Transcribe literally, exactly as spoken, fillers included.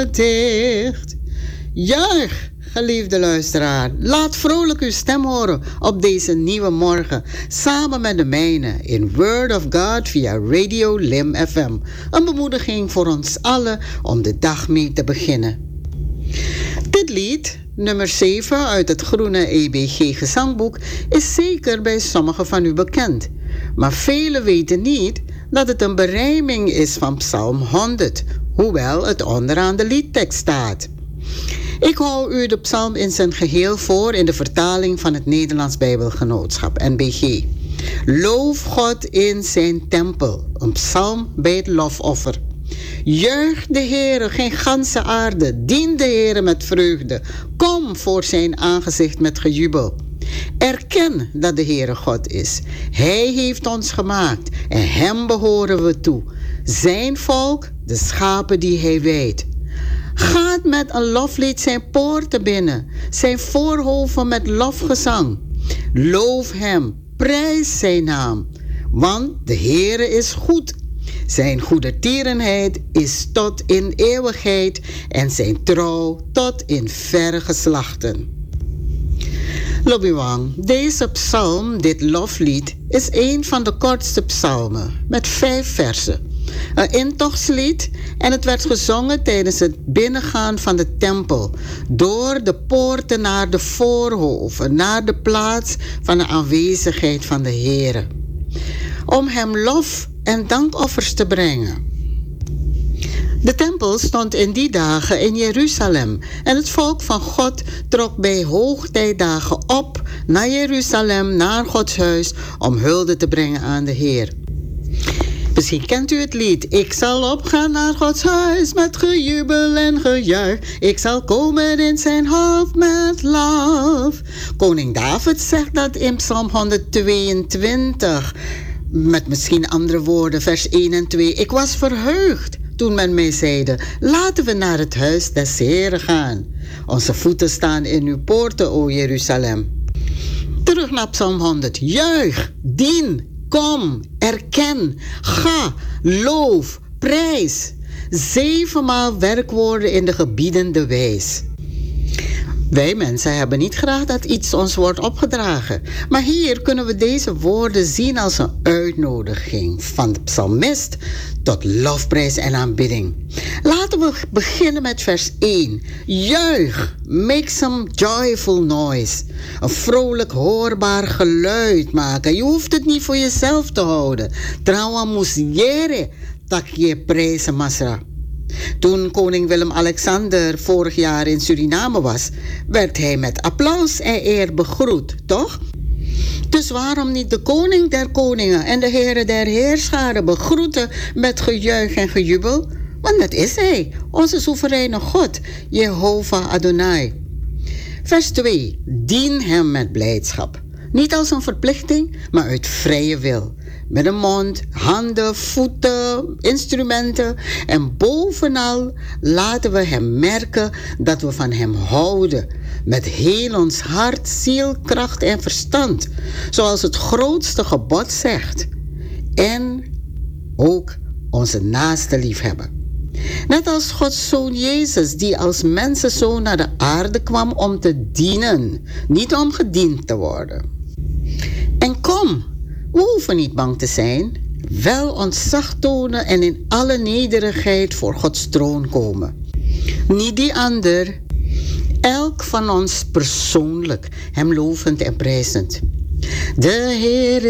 dicht. Juich, geliefde luisteraar. Laat vrolijk uw stem horen op deze nieuwe morgen. Samen met de mijne in Word of God via Radio Lim F M. Een bemoediging voor ons allen om de dag mee te beginnen. Dit lied, nummer zeven uit het Groene E B G gezangboek, is zeker bij sommigen van u bekend. Maar velen weten niet dat het een berijming is van Psalm honderd, hoewel het onderaan de liedtekst staat. Ik hou u de psalm in zijn geheel voor in de vertaling van het Nederlands Bijbelgenootschap, N B G. Loof God in zijn tempel, een psalm bij het lofoffer. Juich de Heere, geen ganse aarde, dien de Heere met vreugde. Kom voor zijn aangezicht met gejubel. Erken dat de Heere God is. Hij heeft ons gemaakt en hem behoren we toe. Zijn volk, de schapen die hij wijdt. Gaat met een loflied zijn poorten binnen, zijn voorhoven met lofgezang. Loof hem, prijs zijn naam, want de Heere is goed. Zijn goedertierenheid is tot in eeuwigheid en zijn trouw tot in verre geslachten. Lobiwang, deze psalm, dit loflied, is een van de kortste psalmen met vijf versen. Een intochtslied en het werd gezongen tijdens het binnengaan van de tempel, door de poorten naar de voorhoven, naar de plaats van de aanwezigheid van de Heere, om hem lof en dankoffers te brengen. De tempel stond in die dagen in Jeruzalem en het volk van God trok bij hoogtijdagen op naar Jeruzalem, naar Gods huis, om hulde te brengen aan de Heer. Misschien kent u het lied. Ik zal opgaan naar Gods huis met gejubel en gejuich. Ik zal komen in zijn hof met lof. Koning David zegt dat in Psalm honderdtweeëntwintig. Met misschien andere woorden, vers één en twee. Ik was verheugd toen men mij zeide, laten we naar het huis des Heeren gaan. Onze voeten staan in uw poorten, o Jeruzalem. Terug naar Psalm honderd. Juich, dien, kom, erken, ga, loof, prijs. Zevenmaal werkwoorden in de gebiedende wijs. Wij mensen hebben niet graag dat iets ons wordt opgedragen. Maar hier kunnen we deze woorden zien als een uitnodiging van de psalmist tot lofprijs en aanbidding. Laten we beginnen met vers één. Juich, make some joyful noise. Een vrolijk hoorbaar geluid maken. Je hoeft het niet voor jezelf te houden. Trouwens moest jere tak je prijzen masra. Toen koning Willem-Alexander vorig jaar in Suriname was, werd hij met applaus en eer begroet, toch? Dus waarom niet de koning der koningen en de heren der heerscharen begroeten met gejuich en gejubel? Want dat is hij, onze soevereine God, Jehovah Adonai. Vers twee. Dien hem met blijdschap. Niet als een verplichting, maar uit vrije wil. Met een mond, handen, voeten, instrumenten. En bovenal laten we hem merken dat we van hem houden. Met heel ons hart, ziel, kracht en verstand. Zoals het grootste gebod zegt. En ook onze naaste liefhebben. Net als Gods zoon Jezus, die als mensenzoon naar de aarde kwam om te dienen. Niet om gediend te worden. En kom, we hoeven niet bang te zijn. Wel ontzag tonen en in alle nederigheid voor Gods troon komen. Niet die ander. Elk van ons persoonlijk, hem lovend en prijzend. De Heer